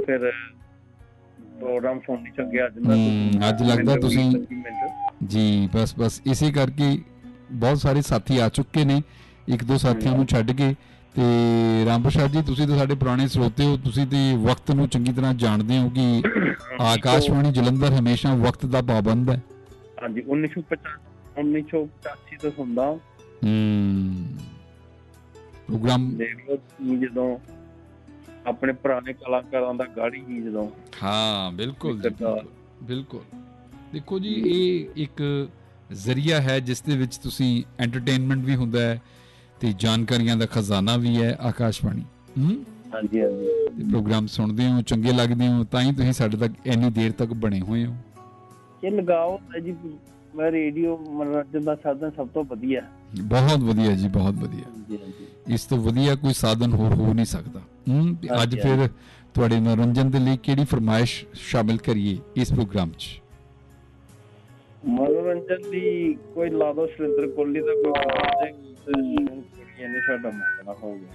ਫਿਰ ਪ੍ਰੋਗਰਾਮ ਸੁਣ ਨਹੀਂ ਸਕਿਆ ਅੱਜ ਮੈਂ। ਅੱਜ ਲੱਗਦਾ ਤੁਸੀਂ ਜੀ ਬਸ ਇਸੇ ਕਰਕੇ ਬਹੁਤ ਸਾਰੇ ਸਾਥੀ ਆ ਚੁੱਕੇ ਨੇ, ਇੱਕ ਦੋ ਸਾਥੀਆਂ ਨੂੰ ਛੱਡ ਕੇ। ਤੇ ਰਾਮ ਪ੍ਰਸਾਦ ਜੀ, ਤੁਸੀਂ ਤਾਂ ਸਾਡੇ ਪੁਰਾਣੇ ਸਰੋਤੇ ਹੋ, ਤੁਸੀਂ ਤੇ ਵਕਤ ਨੂੰ ਚੰਗੀ ਤਰ੍ਹਾਂ ਜਾਣਦੇ ਹੋ ਕਿ ਆਕਾਸ਼ਵਾਣੀ ਜਲੰਧਰ ਹਮੇਸ਼ਾ ਵਕਤ ਦਾ ਪਾਬੰਦ ਹੈ। ਹਾਂਜੀ, 1985 ਤੋਂ ਸੁਣਦਾ ਪ੍ਰੋਗਰਾਮ। ਦੇਖ ਲਓ ਜਦੋਂ ਆਪਣੇ ਪੁਰਾਣੇ ਕਲਾਕਾਰਾਂ ਦਾ ਗਾੜੀ ਸੀ ਜਦੋਂ। ਹਾਂ ਬਿਲਕੁਲ ਬਿਲਕੁਲ। ਦੇਖੋ ਜੀ, ਇਹ ਇੱਕ ਜ਼ਰੀਆ ਹੈ ਜਿਸ ਦੇ ਵਿੱਚ ਤੁਸੀਂ ਐਂਟਰਟੇਨਮੈਂਟ ਵੀ ਹੁੰਦਾ ਹੈ ਤੇ ਜਾਣਕਾਰੀਆਂ ਦਾ ਖਜ਼ਾਨਾ ਵੀ ਹੈ। ਆਕਾਸ਼ਵਾਣੀ ਹਾਂਜੀ ਹਾਂਜੀ, ਪ੍ਰੋਗਰਾਮ ਸੁਣਦੇ ਹੋ, ਚੰਗੇ ਲੱਗਦੇ ਹੋ, ਤਾਂ ਹੀ ਤੁਸੀਂ ਸਾਡੇ ਤੱਕ ਇੰਨੀ ਦੇਰ ਤੱਕ ਬਣੇ ਹੋਏ ਹੋ। ਇਹ ਲਗਾਓ ਜੀ, ਮੈਂ ਰੇਡੀਓ ਮਨੋਰੰਜਨ ਦਾ ਸਾਧਨ ਸਭ ਤੋਂ ਵਧੀਆ। ਬਹੁਤ ਵਧੀਆ ਜੀ, ਬਹੁਤ ਵਧੀਆ। ਇਸ ਤੋਂ ਵਧੀਆ ਕੋਈ ਸਾਧਨ ਹੋਰ ਹੋ ਨਹੀਂ ਸਕਦਾ। ਅੱਜ ਫਿਰ ਤੁਹਾਡੇ ਮਨੋਰੰਜਨ ਦੇ ਲਈ ਕਿਹੜੀ ਫਰਮਾਇਸ਼ ਸ਼ਾਮਿਲ ਕਰੀਏ ਇਸ ਪ੍ਰੋਗਰਾਮ 'ਚ? ਮਨੋਰੰਜਨ ਦੀ ਕੋਈ ਲਾ ਦੋ, ਸੁਰਿੰਦਰ ਕੋਹਲੀ ਦਾ ਕੋਈ ਸਾਡਾ ਮਸਲਾ ਹੋ ਗਿਆ।